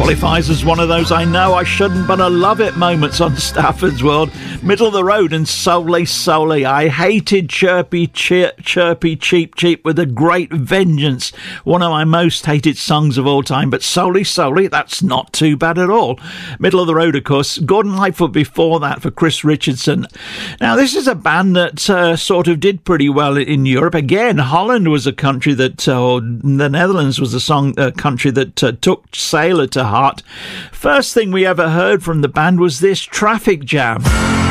Qualifies as one of those I know I shouldn't but I love it moments on Stafford's World. Middle of the road and Soli Soli. I hated chirpy cheap cheap with a great vengeance. One of my most hated songs of all time, but Soli Soli, that's not too bad at all. Middle of the road, of course. Gordon Lightfoot before that for Chris Richardson. Now this is a band that sort of did pretty well in Europe. Again, Holland was a country that, or the Netherlands was a country that took Sailor to heart. First thing we ever heard from the band was this, Traffic Jam.